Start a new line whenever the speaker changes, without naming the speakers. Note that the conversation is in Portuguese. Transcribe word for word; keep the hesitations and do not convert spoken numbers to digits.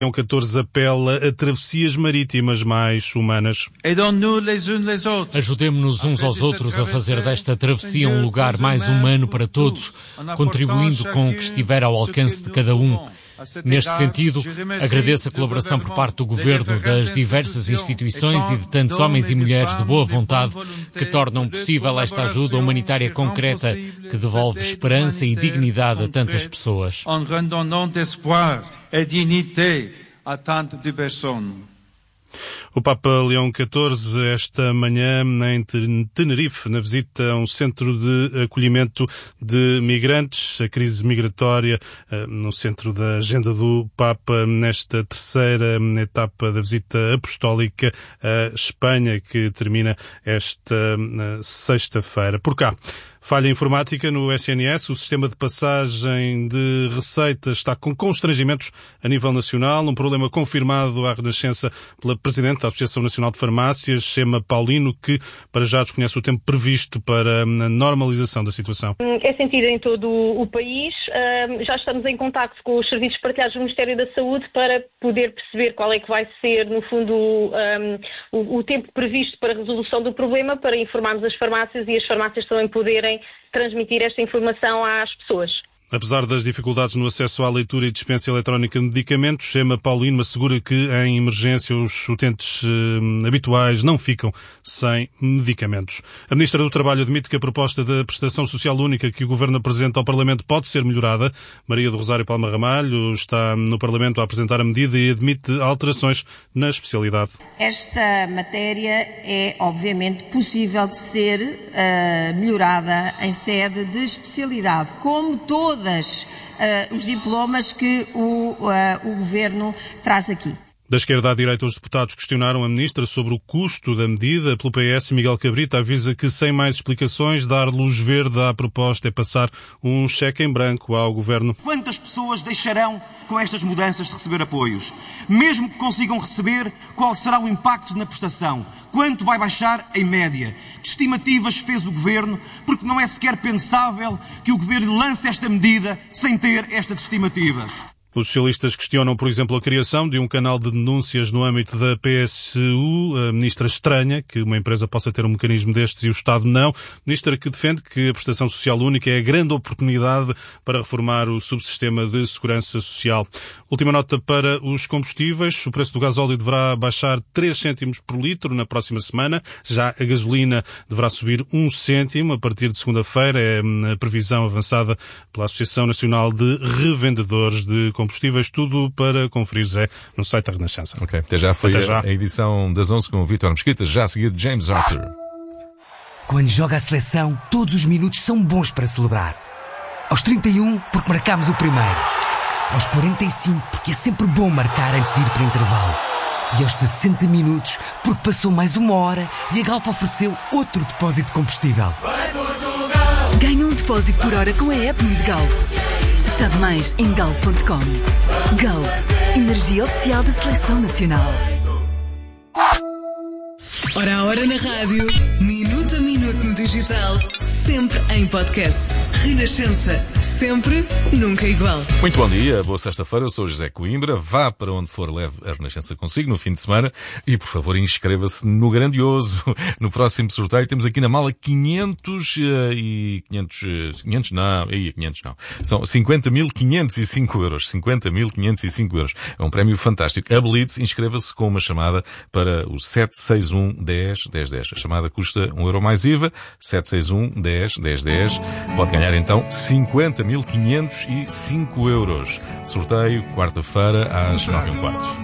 Leão catorze apela a travessias marítimas mais humanas.
Ajudemo-nos uns aos outros a fazer desta travessia um lugar mais humano para todos, contribuindo com o que estiver ao alcance de cada um. Neste sentido, agradeço a colaboração por parte do Governo, das diversas instituições e de tantos homens e mulheres de boa vontade que tornam possível esta ajuda humanitária concreta que devolve esperança e dignidade a tantas pessoas.
O Papa Leão catorze, esta manhã em Tenerife, na visita a um centro de acolhimento de migrantes, a crise migratória no centro da agenda do Papa nesta terceira etapa da visita apostólica à Espanha, que termina esta sexta-feira. Por cá, falha informática no S N S. O sistema de passagem de receitas está com constrangimentos a nível nacional. Um problema confirmado à Renascença pela Presidente da Associação Nacional de Farmácias, Xema Paulino, que para já desconhece o tempo previsto para a normalização da situação.
É sentido em todo o país. Já estamos em contacto com os serviços partilhados do Ministério da Saúde para poder perceber qual é que vai ser, no fundo, o tempo previsto para a resolução do problema, para informarmos as farmácias e as farmácias também poderem transmitir esta informação às pessoas.
Apesar das dificuldades no acesso à leitura e dispensa eletrónica de medicamentos, Xema Paulino assegura que em emergência os utentes eh, habituais não ficam sem medicamentos. A Ministra do Trabalho admite que a proposta da prestação social única que o Governo apresenta ao Parlamento pode ser melhorada. Maria do Rosário Palma Ramalho está no Parlamento a apresentar a medida e admite alterações na especialidade.
Esta matéria é, obviamente, possível de ser uh, melhorada em sede de especialidade, como todas Todos uh, os diplomas que o, uh, o Governo traz aqui.
Da esquerda à direita, os deputados questionaram a Ministra sobre o custo da medida. Pelo P S, Miguel Cabrita avisa que, sem mais explicações, dar luz verde à proposta é passar um cheque em branco ao Governo.
Quantas pessoas deixarão com estas mudanças de receber apoios? Mesmo que consigam receber, qual será o impacto na prestação? Quanto vai baixar em média? Que estimativas fez o Governo? Porque não é sequer pensável que o Governo lance esta medida sem ter estas estimativas.
Os socialistas questionam, por exemplo, a criação de um canal de denúncias no âmbito da P S U. A ministra estranha que uma empresa possa ter um mecanismo destes e o Estado não. Ministra que defende que a prestação social única é a grande oportunidade para reformar o subsistema de segurança social. Última nota para os combustíveis. O preço do gasóleo deverá baixar três cêntimos por litro na próxima semana. Já a gasolina deverá subir um cêntimo a partir de segunda-feira. É a previsão avançada pela Associação Nacional de Revendedores de Combustíveis. Tudo para conferir, Zé, no site da Renascença.
Ok, até já foi
até já.
A edição das onze com o Vítor Mesquita, já a seguir James Arthur.
Quando joga a seleção, todos os minutos são bons para celebrar. Aos trinta e um, porque marcámos o primeiro. Aos quarenta e cinco, porque é sempre bom marcar antes de ir para o intervalo. E aos sessenta minutos, porque passou mais uma hora e a Galp ofereceu outro depósito de combustível.
Ganha um depósito por hora com a app de Galp. Sabe mais em galp ponto com. Galp, energia oficial da Seleção Nacional. Hora a hora na rádio, minuto a minuto no digital, sempre em podcast. Renascença, sempre, nunca igual.
Muito bom dia, boa sexta-feira, eu sou José Coimbra. Vá para onde for, leve a Renascença consigo no fim de semana e, por favor, inscreva-se no grandioso. No próximo sorteio temos aqui na mala quinhentos e quinhentos, quinhentos não, aí quinhentos não. São cinquenta mil quinhentos e cinco euros. cinquenta mil quinhentos e cinco euros. É um prémio fantástico. Habilite-se, inscreva-se com uma chamada para o sete seis um, dez, dez, dez. A chamada custa um euro mais I V A. sete seis um, dez, dez, dez. Pode ganhar então cinquenta mil quinhentos e cinco euros. Sorteio quarta-feira às nove e um quarto.